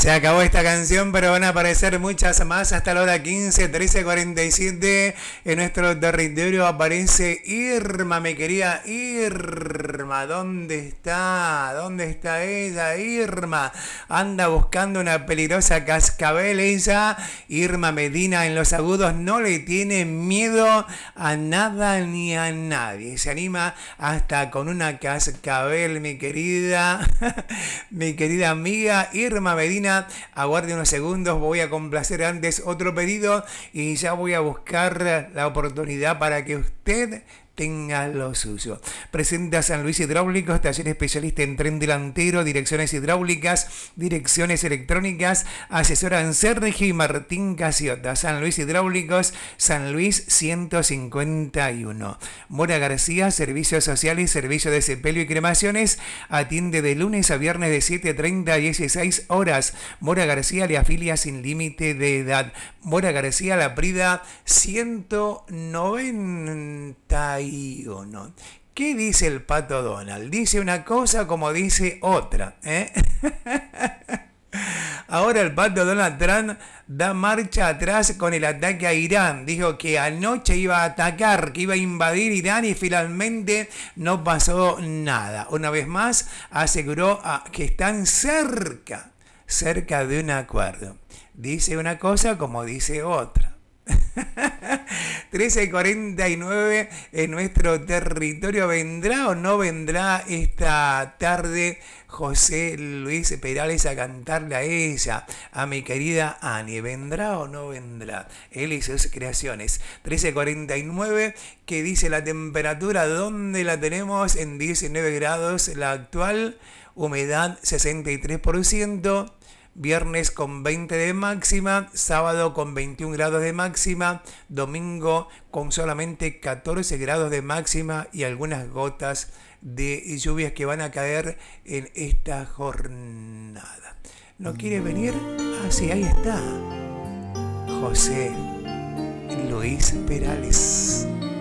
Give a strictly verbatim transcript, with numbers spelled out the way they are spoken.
Se acabó esta canción, pero van a aparecer muchas más hasta la hora quince, trece cuarenta y siete. En nuestro territorio aparece Irma, mi querida Irma. ¿Dónde está? ¿Dónde está ella? Irma anda buscando una peligrosa cascabel. Ella, Irma Medina, en los agudos no le tiene miedo a nada ni a nadie. Se anima hasta con una cascabel, mi querida, mi querida amiga Irma Medina. Aguarde unos segundos, voy a complacer antes otro pedido y ya voy a buscar la oportunidad para que usted tenga lo suyo. Presenta San Luis Hidráulicos, taller especialista en tren delantero, direcciones hidráulicas, direcciones electrónicas, asesoran Sergio y Martín Casiota. San Luis Hidráulicos, San Luis ciento cincuenta y uno. Mora García, servicios sociales, servicio de sepelio y cremaciones, atiende de lunes a viernes de siete treinta a dieciséis horas. Mora García le afilia sin límite de edad. Mora García, La Prida ciento noventa y uno. ¿Qué dice el Pato Donald? Dice una cosa como dice otra, ¿eh? Ahora el Pato Donald Trump da marcha atrás con el ataque a Irán. Dijo que anoche iba a atacar, que iba a invadir Irán y finalmente no pasó nada. Una vez más aseguró que están cerca, cerca de un acuerdo. Dice una cosa como dice otra. trece cuarenta y nueve en nuestro territorio. ¿Vendrá o no vendrá esta tarde José Luis Perales a cantarle a ella, a mi querida Ani? ¿Vendrá o no vendrá? Él y sus creaciones. trece cuarenta y nueve, que dice la temperatura, ¿dónde la tenemos? En diecinueve grados la actual, humedad sesenta y tres por ciento. Viernes con veinte de máxima, sábado con veintiún grados de máxima, domingo con solamente catorce grados de máxima y algunas gotas de lluvias que van a caer en esta jornada. ¿No quiere venir? Ah, sí, ahí está. José Luis Perales.